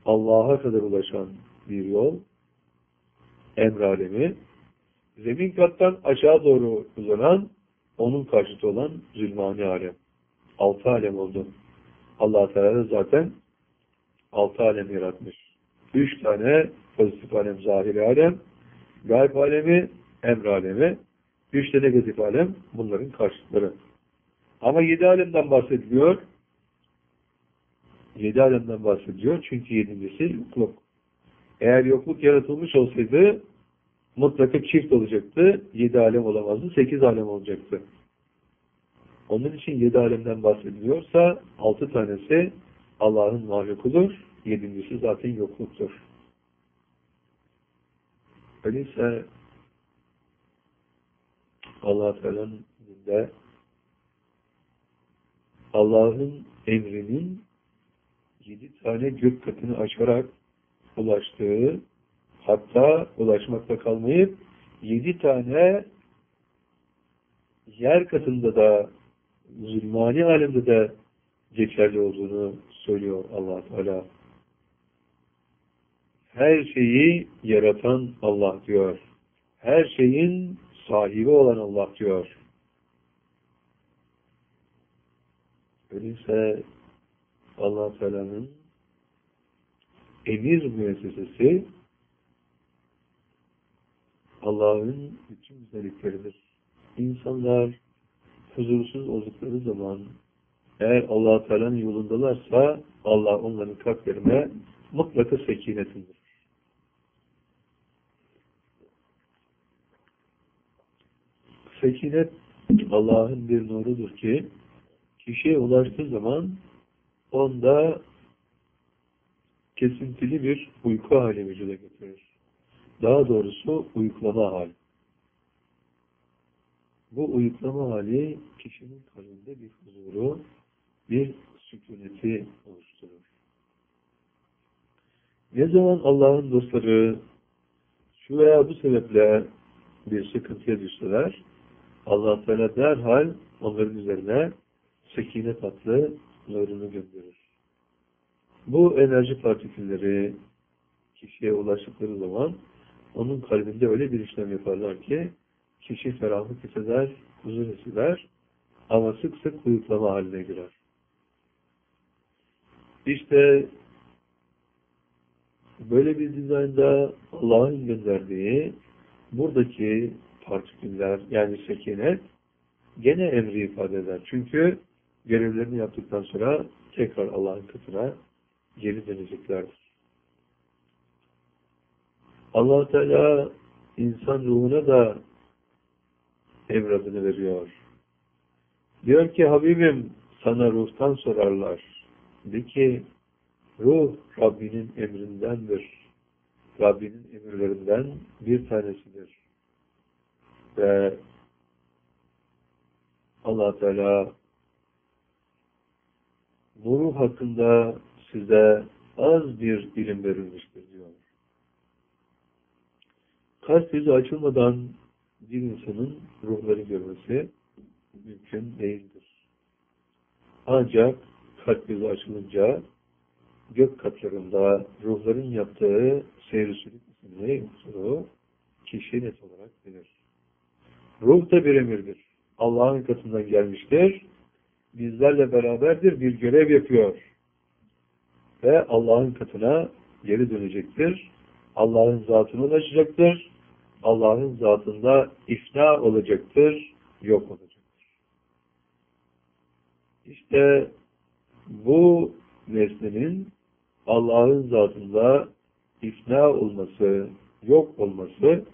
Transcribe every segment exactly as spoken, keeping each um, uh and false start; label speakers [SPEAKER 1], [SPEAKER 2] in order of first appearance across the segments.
[SPEAKER 1] Allah'a kadar ulaşan bir yol, emr alemi, zemin kattan aşağı doğru uzanan, onun karşıtı olan zulmani alem. Altı alem oldu. Allah Teala zaten altı alem yaratmış. Üç tane pozitif alem, zahiri alem, gayb alemi, emr alemi, üç de negatif alem, bunların karşıtları. Ama yedi alemden bahsediliyor. Yedi alemden bahsediliyor. Çünkü yedincisi yokluk. Eğer yokluk yaratılmış olsaydı mutlaka çift olacaktı. Yedi alem olamazdı. Sekiz alem olacaktı. Onun için yedi alemden bahsediliyorsa altı tanesi Allah'ın mahlukudur. Yedincisi zaten yokluktur. Öyleyse Allah-u Teala'nın de Allah'ın emrinin yedi tane gök katını aşarak ulaştığı, hatta ulaşmakta kalmayıp yedi tane yer katında da zulmani alemde de geçerli olduğunu söylüyor Allah Teala. Her şeyi yaratan Allah diyor. Her şeyin sahibi olan Allah diyor. Öyleyse Allah Teala'nın emir müessesesi Allah'ın bütün güzellikleridir. İnsanlar huzursuz oldukları zaman eğer Allah Teala'nın yolundalarsa Allah onların kalplerine mutlaka sekinet indirir. Sekinet Allah'ın bir nurudur ki kişiye ulaştığı zaman onda kesintili bir uyku hali vücuda getirir. Daha doğrusu uyuklama hali. Bu uyuklama hali kişinin kalbinde bir huzuru, bir sükuneti oluşturur. Ne zaman Allah'ın dostları şu veya bu sebeple bir sıkıntıya düşseler, Allah Teala derhal onların üzerine sekinet adlı nurunu gönderir. Bu enerji partikülleri kişiye ulaştıkları zaman onun kalbinde öyle bir işlem yaparlar ki kişi ferahlık hisseder, huzur hisseder ama sık sık uyuklama haline girer. İşte böyle bir dizaynda Allah'ın gönderdiği buradaki partiküller yani sekinet gene emri ifade eder. Çünkü görevlerini yaptıktan sonra tekrar Allah'ın katına geri döneceklerdir. Allah Teala insan ruhuna da emradını veriyor. Diyor ki Habibim sana ruhtan sorarlar. De ki ruh Rabbinin emrindendir. Rabbinin emirlerinden bir tanesidir. Ve Allah Teala bu ruh hakkında size az bir ilim verilmiştir diyor. Kalp yüzü açılmadan bir insanın ruhları görmesi mümkün değildir. Ancak kalp yüzü açılınca gök katlarında ruhların yaptığı seyir-i-sülük isimli unsuru kişi net olarak bilir. Ruh da bir emirdir. Allah'ın katından gelmiştir. Bizlerle beraberdir, bir görev yapıyor. Ve Allah'ın katına geri dönecektir. Allah'ın zatına ulaşacaktır. Allah'ın zatında ifna olacaktır, yok olacaktır. İşte bu nesnenin Allah'ın zatında ifna olması, yok olması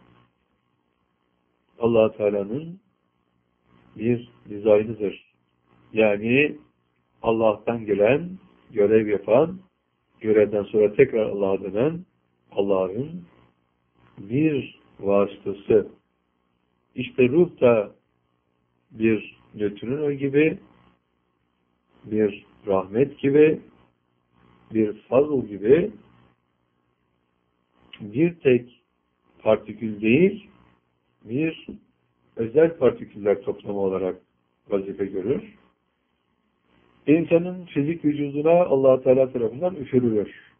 [SPEAKER 1] Allah Teala'nın bir dizaynıdır. Yani Allah'tan gelen, görev yapan, görevden sonra tekrar Allah'a dönen Allah'ın bir vasıtası. İşte ruh da bir nötron gibi, bir rahmet gibi, bir fazl gibi bir tek partikül değil, bir özel partiküller toplamı olarak vazife görür. İnsanın fizik vücuduna Allah Teala tarafından üfürülür.